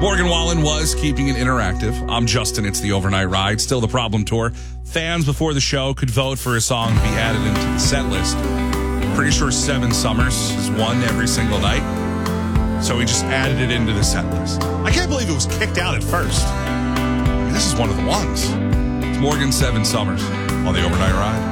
Morgan Wallen was keeping it interactive. I'm Justin. It's the Overnight Ride. Still the Problem Tour. Fans before the show could vote for a song to be added into the set list. Pretty sure Seven Summers is one every single night. So we just added it into the set list. I can't believe it was kicked out at first. I mean, this is one of the ones. It's Morgan Seven Summers on the Overnight Ride.